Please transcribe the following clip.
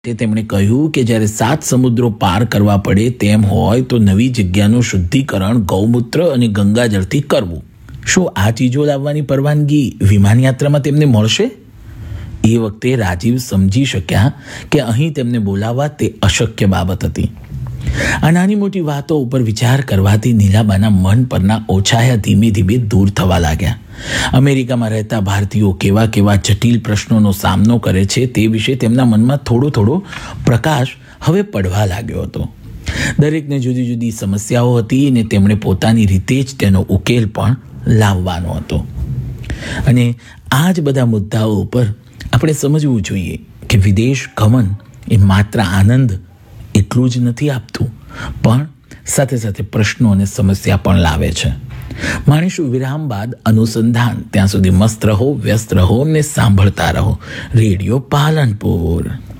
તેમણે કહ્યું કે જ્યારે 7 સમુદ્રો પાર કરવા પડે તેમ હોય તો નવી જગ્યાનું શુદ્ધિકરણ ગૌમૂત્ર અને ગંગાજળથી કરવું. શું આ ચીજો લાવવાની પરવાનગી વિમાન યાત્રામાં તેમને મળશે? એ વખતે રાજીવ સમજી શક્યા કે અહીં તેમને બોલાવવા તે અશક્ય બાબત હતી. આ નાની મોટી વાતો ઉપર વિચાર કરવાથી નીલાબાના મન પરના ઓછાયા ધીમે ધીમે દૂર થવા લાગ્યા. અમેરિકામાં રહેતા ભારતીયો કેવા કેવા જટિલ પ્રશ્નોનો સામનો કરે છે તે વિશે તેમના મનમાં થોડો થોડો પ્રકાશ હવે પડવા લાગ્યો હતો. દરેકને જુદી જુદી સમસ્યાઓ હતી અને તેમણે પોતાની રીતે જ તેનો ઉકેલ પણ લાવવાનો હતો. અને આ જ બધા મુદ્દાઓ ઉપર આપણે સમજવું જોઈએ કે વિદેશ ગમન એ માત્ર આનંદ એટલું જ નથી આપતું, પણ સાથે સાથે પ્રશ્નો અને સમસ્યા પણ લાવે છે. માણીશું વિરામ બાદ અનુસંધાન. ત્યાં સુધી મસ્ત રહો, વ્યસ્ત રહો ને સાંભળતા રહો રેડિયો પાલનપુર.